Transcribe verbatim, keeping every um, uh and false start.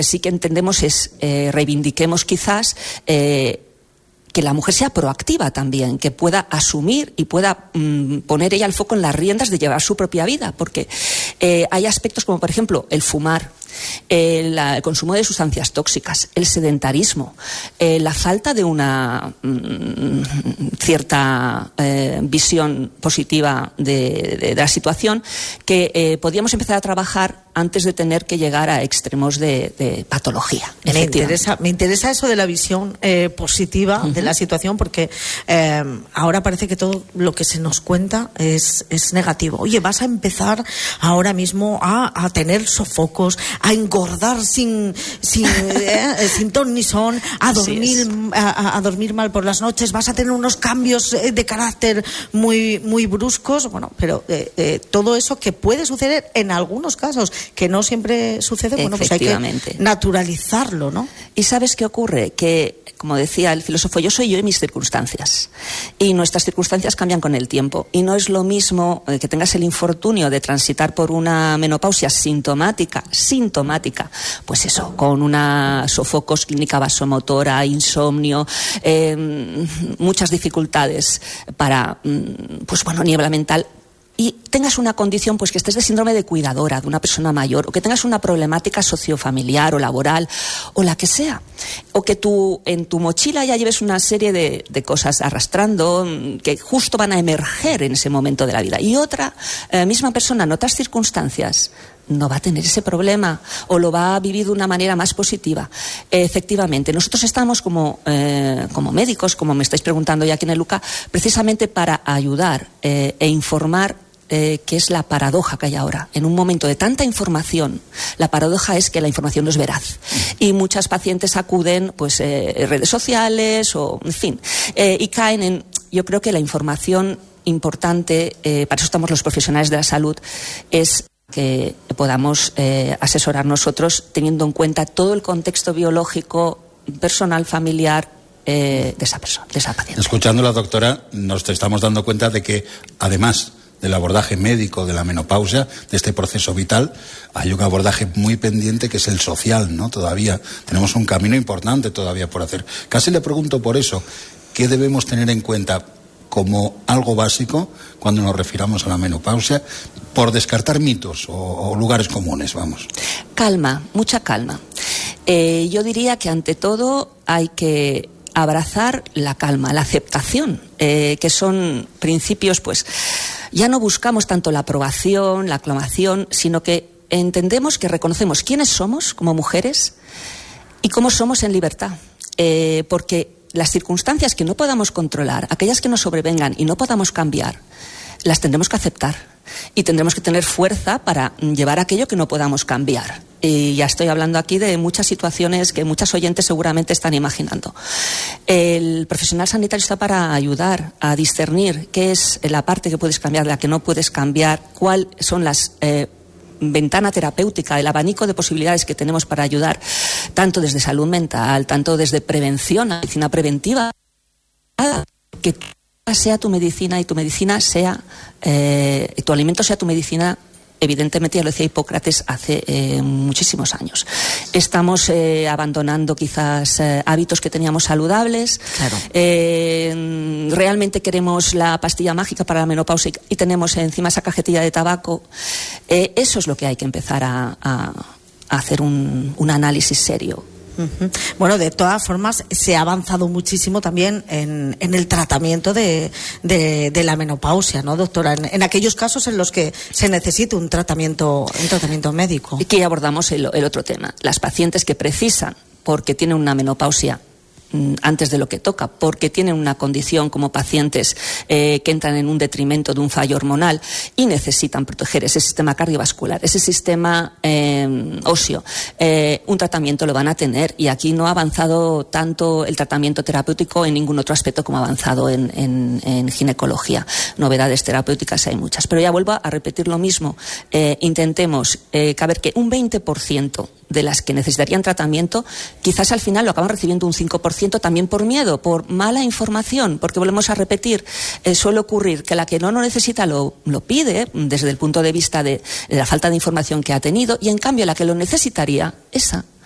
sí que entendemos es eh, reivindiquemos quizás eh, que la mujer sea proactiva también, que pueda asumir y pueda mmm, poner ella el foco en las riendas de llevar su propia vida, porque eh, hay aspectos como, por ejemplo, el fumar, el, el consumo de sustancias tóxicas, el sedentarismo, eh, la falta de una mmm, cierta eh, visión positiva de, de, de la situación, que eh, podíamos empezar a trabajar antes de tener que llegar a extremos de, de patología. Me interesa, me interesa eso de la visión eh, positiva uh-huh. de la situación, porque eh, ahora parece que todo lo que se nos cuenta es, es negativo. Oye, vas a empezar ahora mismo a, a tener sofocos, a engordar sin sin, eh, sin ton ni son, a dormir a, a dormir mal por las noches, vas a tener unos cambios de carácter muy muy bruscos. Bueno, pero eh, eh, todo eso que puede suceder en algunos casos, que no siempre sucede, bueno, pues hay que naturalizarlo, ¿no? ¿Y sabes qué ocurre? Que, como decía el filósofo, yo soy yo y mis circunstancias. Y nuestras circunstancias cambian con el tiempo. Y no es lo mismo que tengas el infortunio de transitar por una menopausia sintomática, sintomática, pues eso, con una sofocos, clínica vasomotora, insomnio, eh, muchas dificultades para, pues bueno, niebla mental, y tengas una condición, pues que estés de síndrome de cuidadora de una persona mayor, o que tengas una problemática sociofamiliar o laboral, o la que sea, o que tú en tu mochila ya lleves una serie de, de cosas arrastrando que justo van a emerger en ese momento de la vida, y otra eh, misma persona en otras circunstancias no va a tener ese problema o lo va a vivir de una manera más positiva. Eh, efectivamente, nosotros estamos como, eh, como médicos, como me estáis preguntando ya aquí en el Luca, precisamente para ayudar eh, e informar eh, qué es la paradoja que hay ahora. En un momento de tanta información, la paradoja es que la información no es veraz. Y muchas pacientes acuden pues eh, redes sociales o, en fin, eh, y caen en, yo creo que la información importante, eh, para eso estamos los profesionales de la salud, es que podamos eh, asesorar nosotros teniendo en cuenta todo el contexto biológico, personal, familiar eh, de esa persona, de esa paciente. Escuchando a la doctora, nos estamos dando cuenta de que, además del abordaje médico de la menopausia, de este proceso vital, hay un abordaje muy pendiente que es el social, ¿no? Todavía tenemos un camino importante todavía por hacer. Casi le pregunto por eso, ¿qué debemos tener en cuenta como algo básico cuando nos refiramos a la menopausia, por descartar mitos o, o lugares comunes, vamos? Calma, mucha calma. Eh, yo diría que ante todo hay que abrazar la calma, la aceptación, eh, que son principios, pues ya no buscamos tanto la aprobación, la aclamación, sino que entendemos que reconocemos quiénes somos como mujeres y cómo somos en libertad, eh, porque las circunstancias que no podamos controlar, aquellas que nos sobrevengan y no podamos cambiar, las tendremos que aceptar y tendremos que tener fuerza para llevar aquello que no podamos cambiar. Y ya estoy hablando aquí de muchas situaciones que muchas oyentes seguramente están imaginando. El profesional sanitario está para ayudar a discernir qué es la parte que puedes cambiar, la que no puedes cambiar, cuáles son las eh, ventana terapéutica, el abanico de posibilidades que tenemos para ayudar, tanto desde salud mental, tanto desde prevención, medicina preventiva, que sea tu medicina y tu medicina sea, eh, tu alimento sea tu medicina. Evidentemente, ya lo decía Hipócrates hace eh, muchísimos años. Estamos eh, abandonando quizás eh, hábitos que teníamos saludables. Claro. Eh, realmente queremos la pastilla mágica para la menopausia y tenemos encima esa cajetilla de tabaco. Eh, eso es lo que hay que empezar a, a, a hacer un, un análisis serio. Uh-huh. Bueno, de todas formas se ha avanzado muchísimo también en, en el tratamiento de, de, de la menopausia, ¿no, doctora? En, en aquellos casos en los que se necesita un tratamiento, un tratamiento médico. Y que abordamos el, el otro tema. Las pacientes que precisan, porque tienen una menopausia antes de lo que toca, porque tienen una condición como pacientes eh, que entran en un detrimento de un fallo hormonal y necesitan proteger ese sistema cardiovascular, ese sistema eh, óseo, eh, un tratamiento lo van a tener, y aquí no ha avanzado tanto el tratamiento terapéutico en ningún otro aspecto como ha avanzado en, en, en ginecología. Novedades terapéuticas hay muchas, pero ya vuelvo a repetir lo mismo. Eh, intentemos eh, caber que un veinte por ciento de las que necesitarían tratamiento, quizás al final lo acaban recibiendo un cinco por ciento también por miedo, por mala información, porque volvemos a repetir, eh, suele ocurrir que la que no lo necesita lo, lo pide desde el punto de vista de, de la falta de información que ha tenido, y en cambio la que lo necesitaría, esa